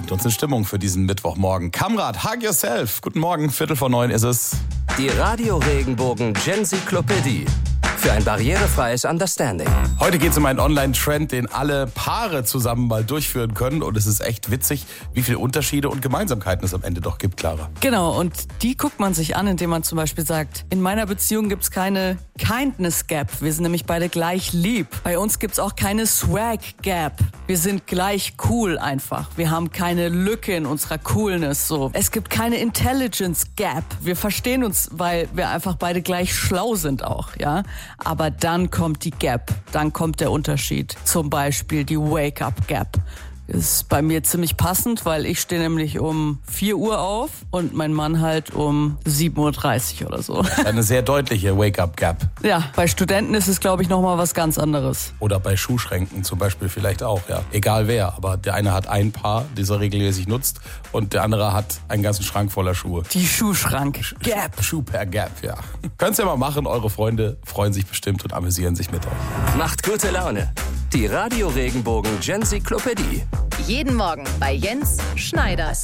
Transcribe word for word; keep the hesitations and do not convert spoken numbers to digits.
bringt uns in Stimmung für diesen Mittwochmorgen. Kamrat, hug yourself. Guten Morgen, Viertel vor neun ist es. Die Radio Regenbogen Genzyklopädie. Für ein barrierefreies Understanding. Heute geht es um einen Online-Trend, den alle Paare zusammen mal durchführen können. Und es ist echt witzig, wie viele Unterschiede und Gemeinsamkeiten es am Ende doch gibt, Clara. Genau, und die guckt man sich an, indem man zum Beispiel sagt, in meiner Beziehung gibt es keine Kindness Gap. Wir sind nämlich beide gleich lieb. Bei uns gibt es auch keine Swag Gap. Wir sind gleich cool einfach. Wir haben keine Lücke in unserer Coolness. So. Es gibt keine Intelligence Gap. Wir verstehen uns, weil wir einfach beide gleich schlau sind auch, ja. Aber dann kommt die Gap, dann kommt der Unterschied. Zum Beispiel die Wake-up-Gap. Ist bei mir ziemlich passend, weil ich stehe nämlich um vier Uhr auf und mein Mann halt um sieben Uhr dreißig oder so. Eine sehr deutliche Wake-up-Gap. Ja, bei Studenten ist es, glaube ich, nochmal was ganz anderes. Oder bei Schuhschränken zum Beispiel vielleicht auch, ja. Egal wer, aber der eine hat ein Paar, das er regelmäßig nutzt, und der andere hat einen ganzen Schrank voller Schuhe. Die Schuhschrank-Gap. Schuh per Gap, ja. Könnt's ja mal machen, eure Freunde freuen sich bestimmt und amüsieren sich mit euch. Macht gute Laune. Die Radio Regenbogen Genzyklopädie. Jeden Morgen bei Jens Schneiders.